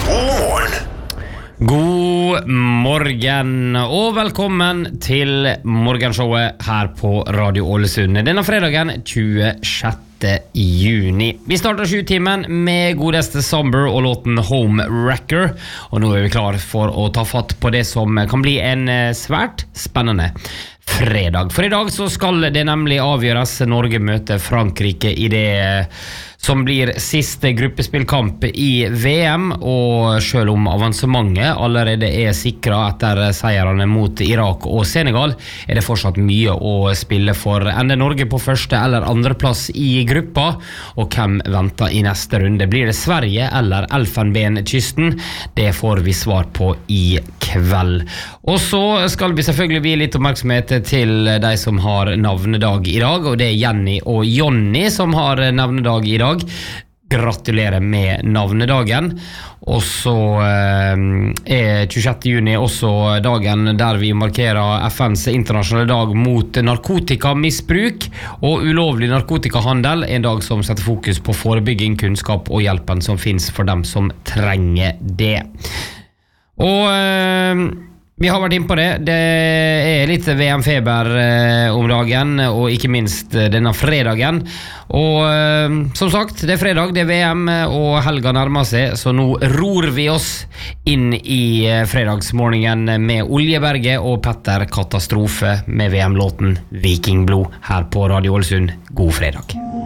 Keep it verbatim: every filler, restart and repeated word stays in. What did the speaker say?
God morgen og velkommen til morgenshowet her på Radio Ålesund. Denne fredagen tjuesjette juni. Vi starter sju-timen med godeste Somber og låten Home Wrecker. Og nå er vi klar for å ta fatt på det som kan bli en svært spennende fredag. For i dag så skal det nemlig avgjøres. Norge møter Frankrike i det som blir siste gruppespillkamp i V M, og selv om avansementet allerede er sikret etter seierne mot Irak og Senegal, er det fortsatt mye å spille for. Ender Norge på første eller andre plass i gruppa, og hvem venter i neste runde? Blir det Sverige eller Elfenbenkysten? Det får vi svar på i kveld. Og så skal vi selvfølgelig gi litt oppmerksomhet til de som har navnedag i dag, og det er Jenny og Jonny som har navnedag i dag. Gratulerer med navnedagen. Og så eh, er tjuesjette juni også dagen der vi markerer F N's internasjonale dag mot narkotikamisbruk og ulovlig narkotikahandel, en dag som setter fokus på forebygging, kunnskap og hjelpen som finnes for dem som trenger det. Og eh, vi har vært inn på det. Det er litt V M-feber eh, om dagen, og ikke minst eh, denne fredagen. Og eh, som sagt, det er fredag, det er V M, og helga nærmer seg, så nå ror vi oss inn i eh, fredagsmorgenen med Oljeberget og Petter Katastrofe med V M-låten Vikingblod her på Radio Ålesund. God fredag.